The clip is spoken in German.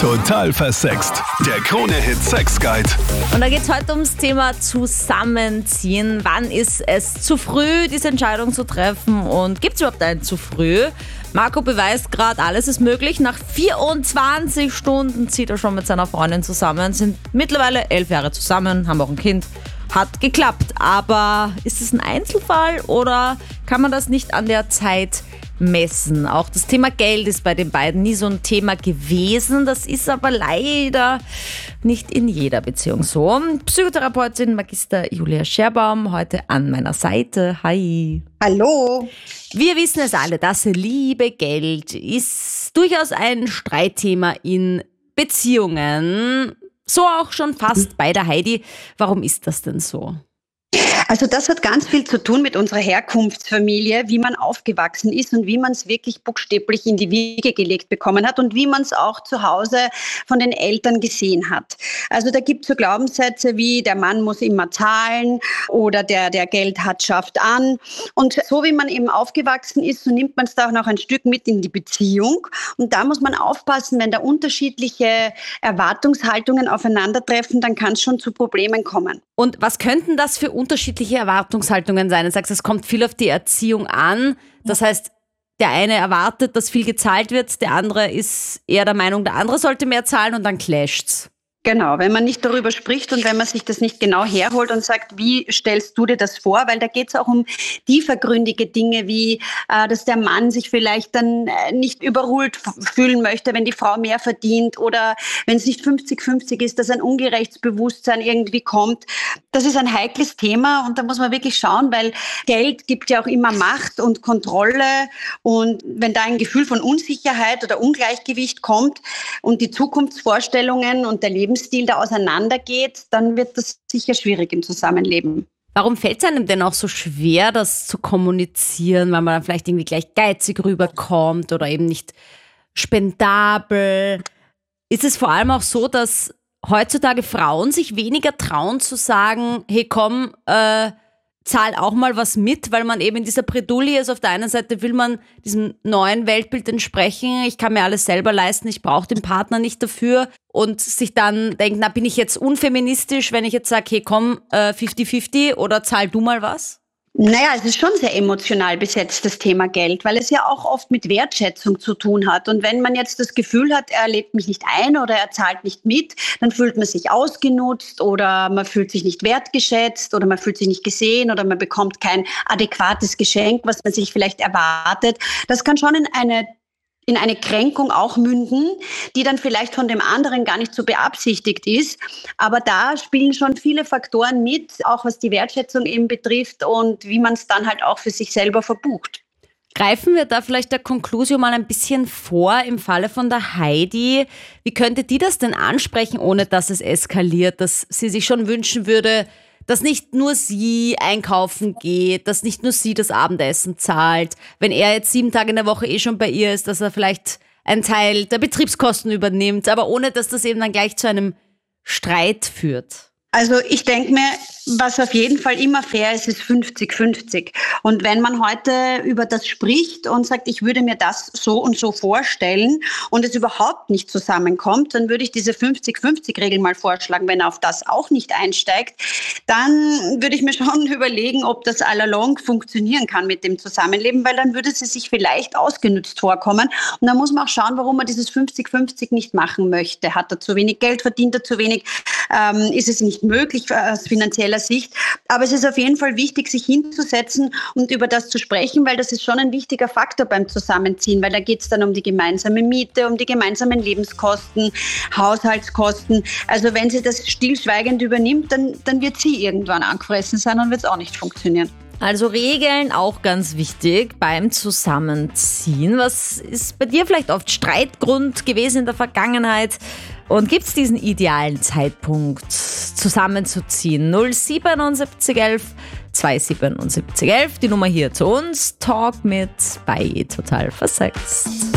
Total versext. Der Krone-Hit Sex Guide. Und da geht es heute ums Thema Zusammenziehen. Wann ist es zu früh, diese Entscheidung zu treffen? Und gibt es überhaupt ein zu früh? Marco beweist gerade, alles ist möglich. Nach 24 Stunden zieht er schon mit seiner Freundin zusammen. Sind mittlerweile 11 Jahre zusammen, haben auch ein Kind. Hat geklappt. Aber ist es ein Einzelfall oder kann man das nicht an der Zeit messen? Auch das Thema Geld ist bei den beiden nie so ein Thema gewesen. Das ist aber leider nicht in jeder Beziehung so. Psychotherapeutin Magister Julia Scherbaum heute an meiner Seite. Hi. Hallo. Wir wissen es alle, das liebe Geld ist durchaus ein Streitthema in Beziehungen. So auch schon fast bei der Heidi. Warum ist das denn so? Also das hat ganz viel zu tun mit unserer Herkunftsfamilie, wie man aufgewachsen ist und wie man es wirklich buchstäblich in die Wiege gelegt bekommen hat und wie man es auch zu Hause von den Eltern gesehen hat. Also da gibt es so Glaubenssätze wie, der Mann muss immer zahlen oder der Geld hat, schafft an. Und so wie man eben aufgewachsen ist, so nimmt man es da auch noch ein Stück mit in die Beziehung. Und da muss man aufpassen, wenn da unterschiedliche Erwartungshaltungen aufeinandertreffen, dann kann es schon zu Problemen kommen. Und was könnten das für unterschiedliche Erwartungshaltungen sein? Du sagst, es kommt viel auf die Erziehung an. Das heißt, der eine erwartet, dass viel gezahlt wird, der andere ist eher der Meinung, der andere sollte mehr zahlen und dann clasht's. Genau, wenn man nicht darüber spricht und wenn man sich das nicht genau herholt und sagt, wie stellst du dir das vor? Weil da geht es auch um tiefergründige Dinge, wie dass der Mann sich vielleicht dann nicht überholt fühlen möchte, wenn die Frau mehr verdient oder wenn es nicht 50-50 ist, dass ein Ungerechtsbewusstsein irgendwie kommt. Das ist ein heikles Thema und da muss man wirklich schauen, weil Geld gibt ja auch immer Macht und Kontrolle und wenn da ein Gefühl von Unsicherheit oder Ungleichgewicht kommt und die Zukunftsvorstellungen und der Lebensstil da auseinandergeht, dann wird das sicher schwierig im Zusammenleben. Warum fällt es einem denn auch so schwer, das zu kommunizieren, weil man dann vielleicht irgendwie gleich geizig rüberkommt oder eben nicht spendabel? Ist es vor allem auch so, dass heutzutage Frauen sich weniger trauen zu sagen, hey komm, zahl auch mal was mit, weil man eben in dieser Bredouille ist. Auf der einen Seite will man diesem neuen Weltbild entsprechen, ich kann mir alles selber leisten, ich brauche den Partner nicht dafür und sich dann denkt, na bin ich jetzt unfeministisch, wenn ich jetzt sage, hey komm, 50-50 oder zahl du mal was? Naja, es ist schon sehr emotional besetzt, das Thema Geld, weil es ja auch oft mit Wertschätzung zu tun hat. Und wenn man jetzt das Gefühl hat, er lädt mich nicht ein oder er zahlt nicht mit, dann fühlt man sich ausgenutzt oder man fühlt sich nicht wertgeschätzt oder man fühlt sich nicht gesehen oder man bekommt kein adäquates Geschenk, was man sich vielleicht erwartet. Das kann schon in eine Kränkung auch münden, die dann vielleicht von dem anderen gar nicht so beabsichtigt ist. Aber da spielen schon viele Faktoren mit, auch was die Wertschätzung eben betrifft und wie man es dann halt auch für sich selber verbucht. Greifen wir da vielleicht der Conclusio mal ein bisschen vor im Falle von der Heidi. Wie könnte die das denn ansprechen, ohne dass es eskaliert, dass sie sich schon wünschen würde, dass nicht nur sie einkaufen geht, dass nicht nur sie das Abendessen zahlt, wenn er jetzt 7 Tage in der Woche schon bei ihr ist, dass er vielleicht einen Teil der Betriebskosten übernimmt, aber ohne, dass das eben dann gleich zu einem Streit führt? Also ich denke mir, was auf jeden Fall immer fair ist, ist 50-50. Und wenn man heute über das spricht und sagt, ich würde mir das so und so vorstellen und es überhaupt nicht zusammenkommt, dann würde ich diese 50-50-Regel mal vorschlagen. Wenn er auf das auch nicht einsteigt, dann würde ich mir schon überlegen, ob das all along funktionieren kann mit dem Zusammenleben, weil dann würde sie sich vielleicht ausgenutzt vorkommen. Und dann muss man auch schauen, warum er dieses 50-50 nicht machen möchte. Hat er zu wenig Geld, verdient er zu wenig? Ist es nicht möglich aus finanzieller Sicht. Aber es ist auf jeden Fall wichtig, sich hinzusetzen und über das zu sprechen, weil das ist schon ein wichtiger Faktor beim Zusammenziehen, weil da geht es dann um die gemeinsame Miete, um die gemeinsamen Lebenskosten, Haushaltskosten. Also wenn sie das stillschweigend übernimmt, dann wird sie irgendwann angefressen sein und wird es auch nicht funktionieren. Also Regeln auch ganz wichtig beim Zusammenziehen. Was ist bei dir vielleicht oft Streitgrund gewesen in der Vergangenheit? Und gibt es diesen idealen Zeitpunkt zusammenzuziehen? 07711 27711, die Nummer hier zu uns. Talk mit bei Total versext.